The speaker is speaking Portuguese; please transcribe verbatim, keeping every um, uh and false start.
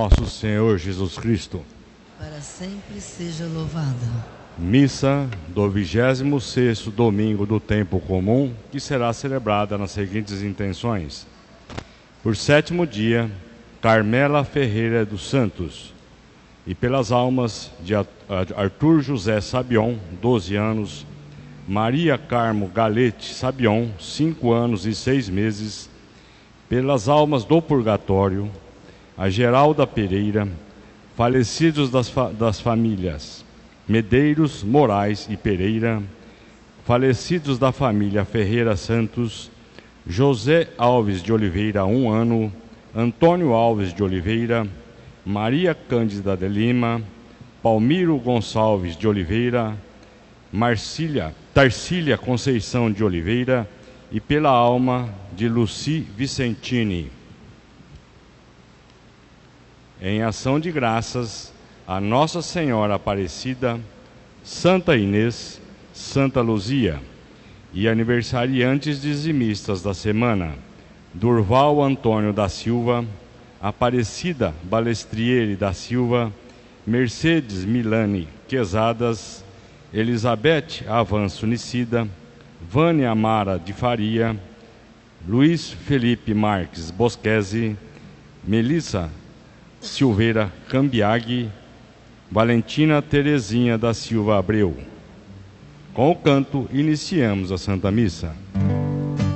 nosso Senhor Jesus Cristo. Para sempre seja louvado. Missa do vigésimo sexto domingo do tempo comum, que será celebrada nas seguintes intenções. Por sétimo dia, Carmela Ferreira dos Santos. E pelas almas de Arthur José Sabion, doze anos, Maria Carmo Galete Sabion, cinco anos e seis meses, pelas almas do purgatório, a Geralda Pereira, falecidos das, fa das famílias Medeiros, Moraes e Pereira, falecidos da família Ferreira Santos, José Alves de Oliveira, um ano, Antônio Alves de Oliveira, Maria Cândida de Lima, Palmiro Gonçalves de Oliveira, Marcília, Tarcília Conceição de Oliveira e pela alma de Luci Vicentini. Em ação de graças a Nossa Senhora Aparecida, Santa Inês, Santa Luzia e aniversariantes dizimistas da semana: Durval Antônio da Silva, Aparecida Balestriere da Silva, Mercedes Milani Quezadas, Elizabeth Avanço Nicida, Vânia Amara de Faria, Luiz Felipe Marques Bosquese, Melissa Silveira Cambiaghi, Valentina Terezinha da Silva Abreu. Com o canto, iniciamos a Santa Missa.